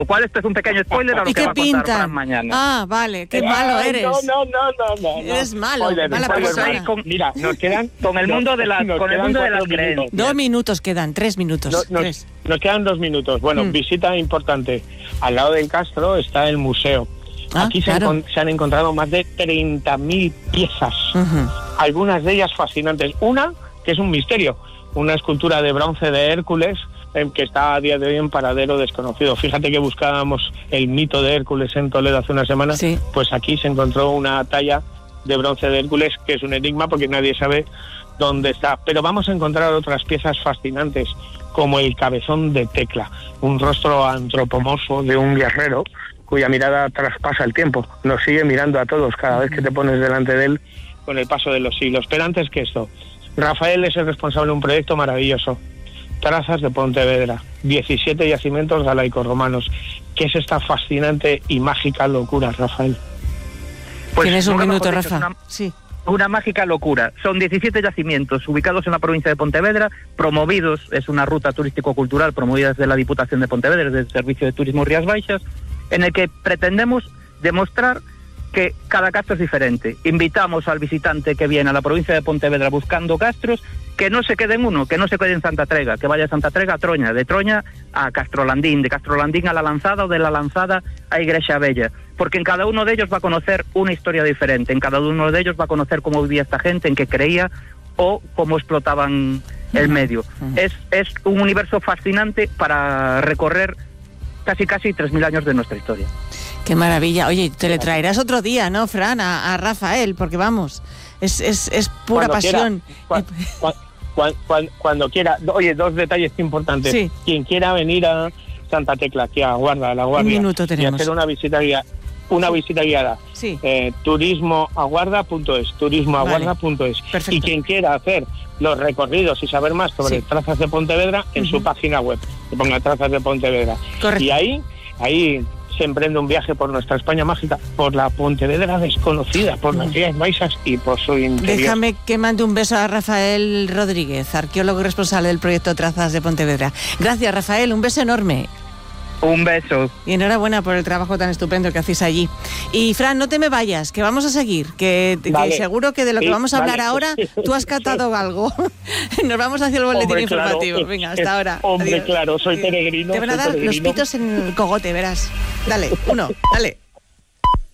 cual esto es un pequeño spoiler a lo ¿Y que qué va a contar pintan? Fran mañana. Ah, vale, qué malo eres. No. Eres malo, Spoiler, mala spoiler, persona. Mira, nos quedan... Con el mundo de las, nos con el quedan mundo de las 4 minutos. creencias. 2 minutos quedan, 3 minutos. Nos quedan 2 minutos. Bueno, visita importante. Al lado del Castro está el museo. Aquí se han encontrado más de 30.000 piezas. Algunas de ellas fascinantes. Una, que es un misterio. Una escultura de bronce de Hércules que está a día de hoy en paradero desconocido. Fíjate que buscábamos el mito de Hércules en Toledo hace una semana. Sí. Pues aquí se encontró una talla de bronce de Hércules que es un enigma porque nadie sabe dónde está. Pero vamos a encontrar otras piezas fascinantes, como el cabezón de Tecla, un rostro antropomorfo de un guerrero cuya mirada traspasa el tiempo. Nos sigue mirando a todos cada vez que te pones delante de él con el paso de los siglos. Pero antes que esto, Rafael es el responsable de un proyecto maravilloso, Trazas de Pontevedra, 17 yacimientos galaicos romanos. ¿Qué es esta fascinante y mágica locura, Rafael? Pues tienes un minuto, Rafa. Una mágica locura. Son 17 yacimientos ubicados en la provincia de Pontevedra, promovidos, es una ruta turístico-cultural promovida desde la Diputación de Pontevedra, desde el Servicio de Turismo Rías Baixas, en el que pretendemos demostrar que cada castro es diferente. Invitamos al visitante que viene a la provincia de Pontevedra buscando castros, que no se quede en uno, que no se quede en Santa Trega, que vaya a Santa Trega a Troña, de Troña a Castrolandín, de Castrolandín a La Lanzada o de La Lanzada a Igrexa Bella, porque en cada uno de ellos va a conocer una historia diferente, en cada uno de ellos va a conocer cómo vivía esta gente, en qué creía o cómo explotaban el medio. Es un universo fascinante para recorrer casi 3.000 años de nuestra historia. Qué maravilla. Oye, te le traerás otro día, ¿no, Fran? A Rafael, porque vamos, es pura pasión. Cuando quiera. Oye, 2 detalles importantes. Sí. Quien quiera venir a Santa Tecla, aquí a La Guardia, un minuto tenemos. Y hacer una visita guiada. Sí. Turismoaguarda.es, turismoaguarda.es. Perfecto. Y quien quiera hacer los recorridos y saber más sobre Trazas de Pontevedra, en su página web, que ponga Trazas de Pontevedra. Correcto. Y ahí se emprende un viaje por nuestra España mágica, por la Pontevedra desconocida, por las Rías Baixas y por su interior. Déjame que mande un beso a Rafael Rodríguez, arqueólogo responsable del proyecto Trazas de Pontevedra. Gracias, Rafael, un beso enorme. Un beso. Y enhorabuena por el trabajo tan estupendo que hacéis allí. Y Fran, no te me vayas, que vamos a seguir, que seguro que de lo que vamos a hablar ahora, tú has catado algo. Nos vamos hacia el boletín informativo. Venga, hasta ahora. Hombre, adiós. claro, soy peregrino. Te van a dar los pitos en el cogote, verás. Dale, 1, dale.